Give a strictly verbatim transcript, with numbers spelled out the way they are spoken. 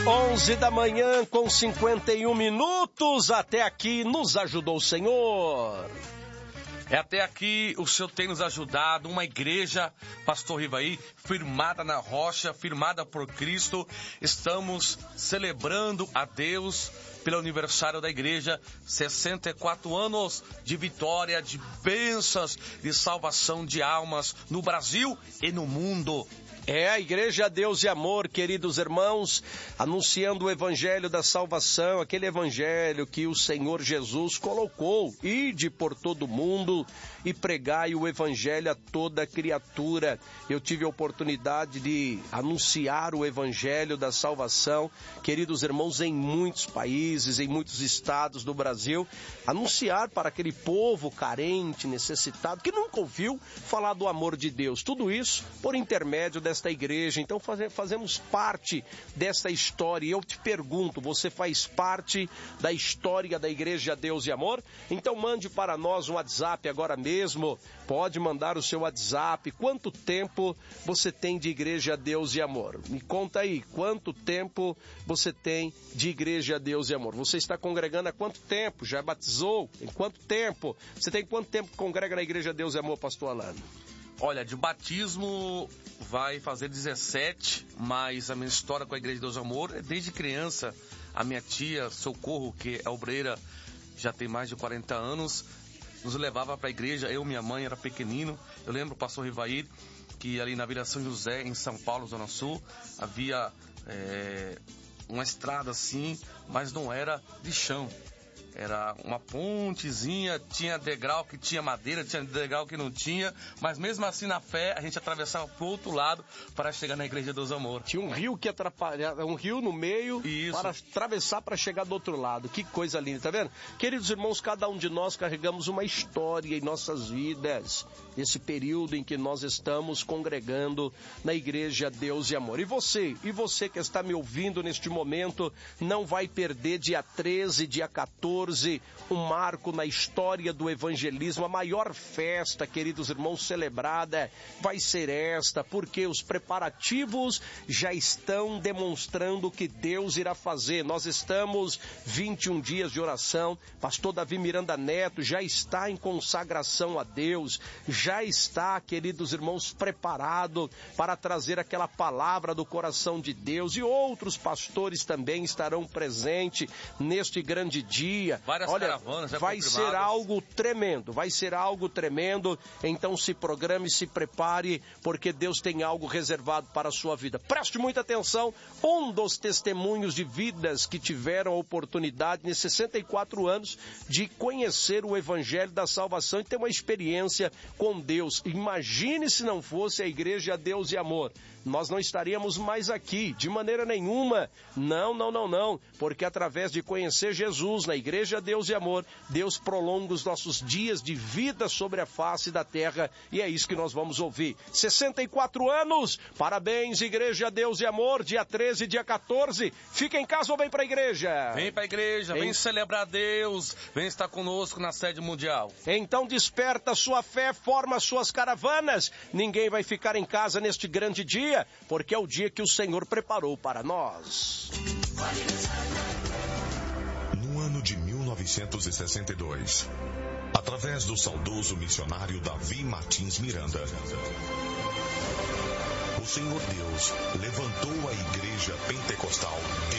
onze da manhã com cinquenta e um minutos, até aqui nos ajudou o Senhor. É até aqui o Senhor tem nos ajudado, uma igreja, Pastor Rivaí, firmada na rocha, firmada por Cristo. Estamos celebrando a Deus pelo aniversário da igreja, sessenta e quatro anos de vitória, de bênçãos, de salvação de almas no Brasil e no mundo. É a Igreja Deus e Amor, queridos irmãos, anunciando o Evangelho da Salvação, aquele Evangelho que o Senhor Jesus colocou. Ide por todo mundo e pregai o Evangelho a toda criatura. Eu tive a oportunidade de anunciar o Evangelho da Salvação, queridos irmãos, em muitos países, em muitos estados do Brasil, anunciar para aquele povo carente, necessitado, que nunca ouviu falar do amor de Deus. Tudo isso por intermédio da desta igreja. Então fazemos parte desta história. E eu te pergunto, você faz parte da história da Igreja Deus e Amor? Então mande para nós um WhatsApp agora mesmo. Pode mandar o seu WhatsApp. Quanto tempo você tem de Igreja Deus e Amor? Me conta aí, quanto tempo você tem de Igreja Deus e Amor? Você está congregando há quanto tempo? Já batizou? Em quanto tempo? Você tem quanto tempo que congrega na Igreja Deus e Amor, pastor Alano? Olha, de batismo vai fazer dezessete, mas a minha história com a Igreja de Deus e Amor é desde criança. A minha tia, Socorro, que é obreira, já tem mais de quarenta anos, nos levava para a igreja. Eu, minha mãe, era pequenino. Eu lembro, pastor Rivaí, que ali na Vila São José, em São Paulo, Zona Sul, havia é, uma estrada assim, mas não era de chão. Era uma pontezinha, tinha degrau que tinha madeira, tinha degrau que não tinha, mas mesmo assim na fé a gente atravessava pro outro lado para chegar na Igreja dos Amor. Tinha um rio que atrapalhava, um rio no meio. Isso. Para atravessar para chegar do outro lado. Que coisa linda, tá vendo? Queridos irmãos, cada um de nós carregamos uma história em nossas vidas, nesse período em que nós estamos congregando na Igreja Deus e Amor. E você, e você que está me ouvindo neste momento, não vai perder dia treze, dia quatorze, um marco na história do evangelismo, a maior festa, queridos irmãos, celebrada vai ser esta, porque os preparativos já estão demonstrando o que Deus irá fazer. Nós estamos vinte e um dias de oração, pastor Davi Miranda Neto já está em consagração a Deus, já está, queridos irmãos, preparado para trazer aquela palavra do coração de Deus, e outros pastores também estarão presentes neste grande dia. Várias Olha, caravanas, vai ser algo tremendo, vai ser algo tremendo, então se programe, se prepare, porque Deus tem algo reservado para a sua vida. Preste muita atenção, um dos testemunhos de vidas que tiveram a oportunidade, nesses sessenta e quatro anos, de conhecer o Evangelho da Salvação e ter uma experiência com Deus. Imagine se não fosse a Igreja Deus e Amor. Nós não estaríamos mais aqui, de maneira nenhuma. Não, não, não, não, porque através de conhecer Jesus na Igreja Deus e Amor, Deus prolonga os nossos dias de vida sobre a face da terra, e é isso que nós vamos ouvir. sessenta e quatro anos, parabéns, Igreja Deus e Amor, dia treze, dia quatorze, fica em casa ou vem para a igreja? Vem para a igreja, vem em... celebrar Deus, vem estar conosco na sede mundial. Então desperta sua fé, forma suas caravanas, ninguém vai ficar em casa neste grande dia, porque é o dia que o Senhor preparou para nós. No ano de mil novecentos e sessenta e dois, através do saudoso missionário Davi Martins Miranda, o Senhor Deus levantou a Igreja Pentecostal